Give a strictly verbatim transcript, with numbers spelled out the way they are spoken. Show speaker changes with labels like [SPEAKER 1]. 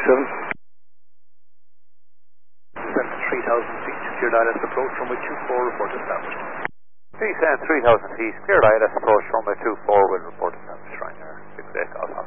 [SPEAKER 1] seven.
[SPEAKER 2] Descent three thousand feet, cleared I L S approach, runway two four, report established.
[SPEAKER 3] Descent three thousand feet, cleared I L S approach, runway two four, will report established. Ryanair six eight Golf.